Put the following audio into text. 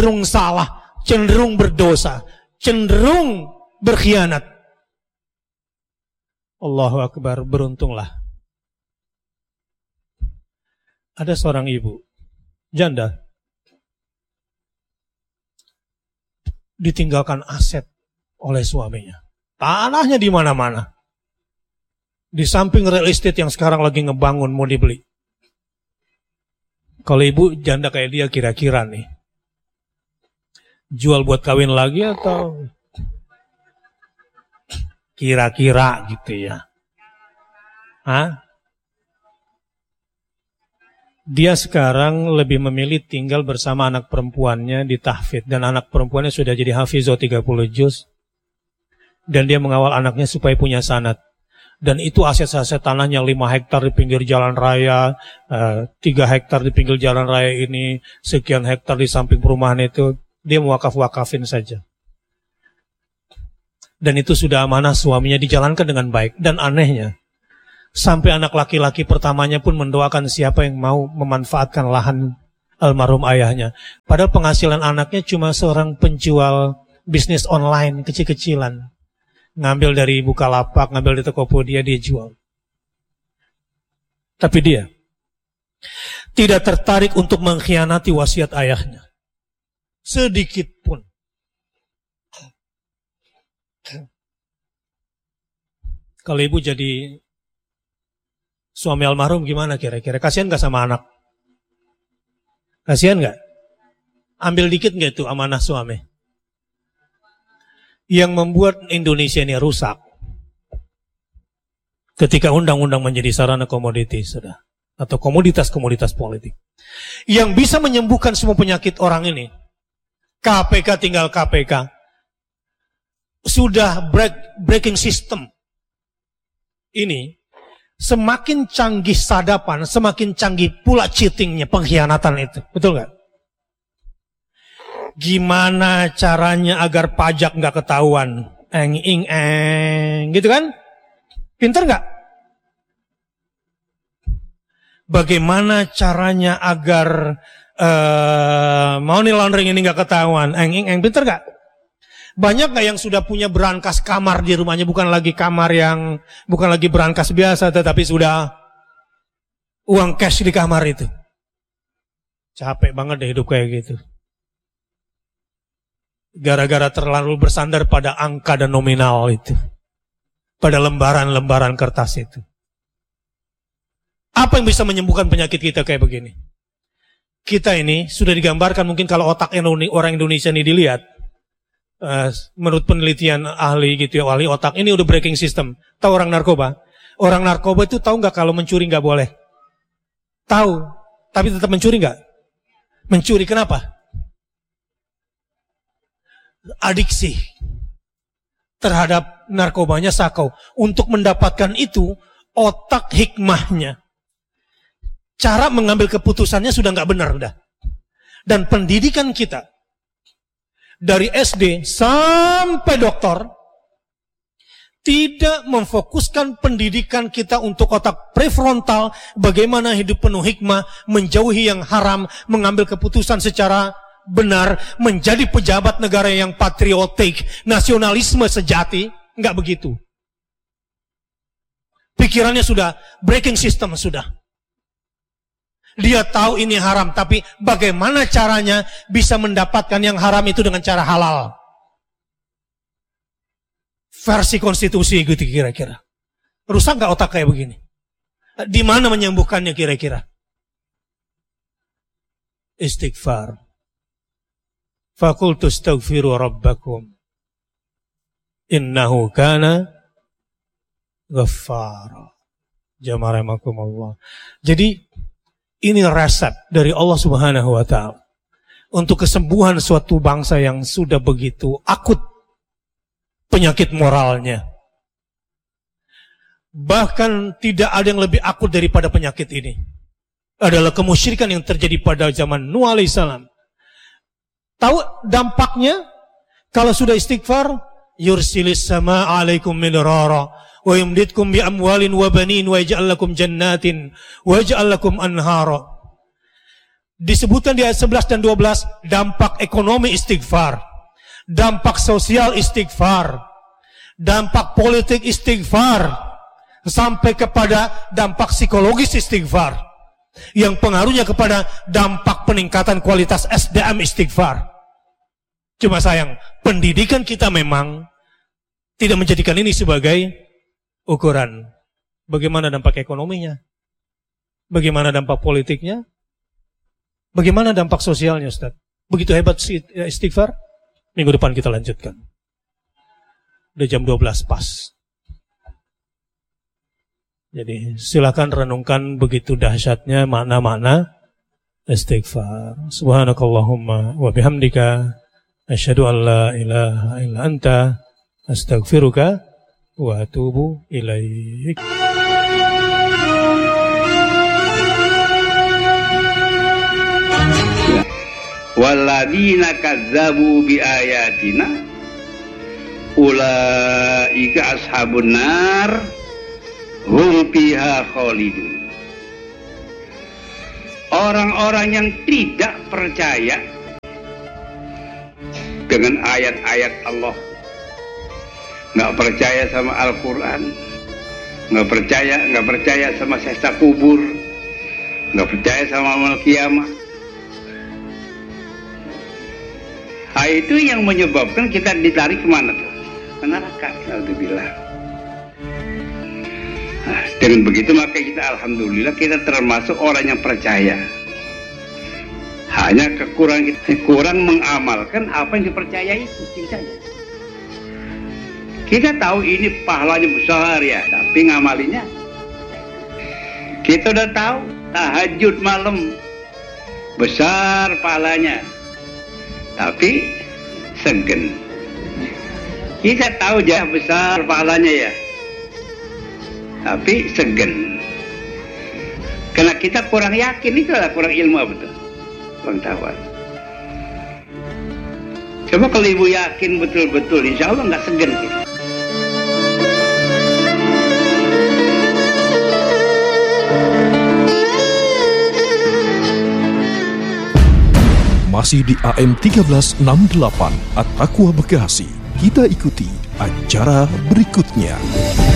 cenderung salah, cenderung berdosa, cenderung berkhianat. Allahu Akbar, beruntunglah. Ada seorang ibu, janda, ditinggalkan aset oleh suaminya. Tanahnya di mana-mana. Di samping real estate yang sekarang lagi ngebangun mau dibeli. Kalau ibu janda kayak dia kira-kira nih, jual buat kawin lagi atau kira-kira gitu ya? Hah? Dia sekarang lebih memilih tinggal bersama anak perempuannya di tahfidz. Dan anak perempuannya sudah jadi hafizah 30 juz. Dan dia mengawal anaknya supaya punya sanad. Dan itu aset-aset tanahnya 5 hektar di pinggir jalan raya, 3 hektar di pinggir jalan raya ini, sekian hektar di samping perumahan itu. Dia mewakaf-wakafin saja. Dan itu sudah amanah suaminya, dijalankan dengan baik. Dan anehnya, sampai anak laki-laki pertamanya pun mendoakan siapa yang mau memanfaatkan lahan almarhum ayahnya. Padahal penghasilan anaknya cuma seorang penjual bisnis online kecil-kecilan. Ngambil dari Bukalapak, ngambil di Tokopedia, dia jual. Tapi dia tidak tertarik untuk mengkhianati wasiat ayahnya. Sedikit pun. Kalau ibu jadi suami almarhum gimana kira-kira? Kasihan gak sama anak? Kasihan gak? Ambil dikit gak itu amanah suami? Yang membuat Indonesia ini rusak ketika undang-undang menjadi sarana komoditi sudah, atau komoditas-komoditas politik. Yang bisa menyembuhkan semua penyakit orang ini, KPK tinggal KPK. Sudah breaking system ini. Semakin canggih sadapan, semakin canggih pula cheatingnya, pengkhianatan itu. Betul nggak? Gimana caranya agar pajak nggak ketahuan? Gitu kan? Pinter nggak? Bagaimana caranya agar money laundering ini nggak ketahuan? Pinter nggak? Banyak nggak yang sudah punya berangkas kamar di rumahnya, bukan lagi berangkas biasa, tetapi sudah uang cash di kamar itu. Capek banget deh hidup kayak gitu. Gara-gara terlalu bersandar pada angka dan nominal itu. Pada lembaran-lembaran kertas itu. Apa yang bisa menyembuhkan penyakit kita kayak begini? Kita ini sudah digambarkan, mungkin kalau otak orang Indonesia ini dilihat, menurut penelitian ahli gitu ya, ahli otak ini udah breaking system. Tahu orang narkoba? Orang narkoba itu tahu nggak kalau mencuri nggak boleh? Tahu, tapi tetap mencuri nggak? Mencuri kenapa? Adiksi terhadap narkobanya sakau. Untuk mendapatkan itu, otak hikmahnya, cara mengambil keputusannya sudah nggak benar udah. Dan pendidikan kita dari SD sampai doktor tidak memfokuskan pendidikan kita untuk otak prefrontal, bagaimana hidup penuh hikmah, menjauhi yang haram, mengambil keputusan secara benar, menjadi pejabat negara yang patriotik, nasionalisme sejati. Enggak begitu. Pikirannya sudah breaking system sudah. Dia tahu ini haram, tapi bagaimana caranya bisa mendapatkan yang haram itu dengan cara halal. Versi konstitusi gitu kira-kira. Rusak nggak otak kayak begini? Di mana menyembuhkannya kira-kira? Istighfar. Fakultu astaghfiru rabbakum. Innahu kana ghaffara. Jamaah rahimakumullah. Jadi ini resep dari Allah Subhanahu wa taala untuk kesembuhan suatu bangsa yang sudah begitu akut penyakit moralnya. Bahkan tidak ada yang lebih akut daripada penyakit ini. Adalah kemusyrikan yang terjadi pada zaman Nuh alaihissalam. Tahu dampaknya? Kalau sudah istighfar, yursilis sama alaikum midrara wa yumditkum bi amwalin wa banin wa yaj'al lakum jannatin wa yaj'al lakum anhara. Disebutkan di ayat 11 dan 12 dampak ekonomi istighfar, dampak sosial istighfar, dampak politik istighfar, sampai kepada dampak psikologis istighfar, yang pengaruhnya kepada dampak peningkatan kualitas SDM istighfar. Cuma sayang, pendidikan kita memang tidak menjadikan ini sebagai ukuran. Bagaimana dampak ekonominya? Bagaimana dampak politiknya? Bagaimana dampak sosialnya, Ustaz? Begitu hebat istighfar? Minggu depan kita lanjutkan. Udah jam 12 pas. Jadi silakan renungkan begitu dahsyatnya makna-makna istighfar. Subhanakallahumma wa bihamdika asyhadu an la ilaha illa anta astaghfiruka wa atubu ilaik. Walladzina kadzdzabu biayatina ulaika ashabun nar hum fiha khalidun. Orang-orang yang tidak percaya dengan ayat-ayat Allah, nggak percaya sama Al-Quran, nggak percaya sama siksa kubur, nggak percaya sama amal kiamat. Itu yang menyebabkan kita ditarik kemana tuh? Ke neraka. Alhamdulillah. Nah, dengan begitu maka kita alhamdulillah kita termasuk orang yang percaya. Hanya kekurangan kita kurang mengamalkan apa yang dipercayai itu saja. Kita tahu ini pahalanya besar ya, tapi ngamalinya. Kita udah tahu tahajud malam besar pahalanya, tapi segen. Kita tahu jah besar pahalanya ya, tapi segen. Karena kita kurang yakin, itulah kurang ilmu betul, kurang tahu. Coba kalau ibu yakin betul-betul, insya Allah nggak segen kita. Masih di AM 1368 At-Taqwa Bekasi. Kita ikuti acara berikutnya.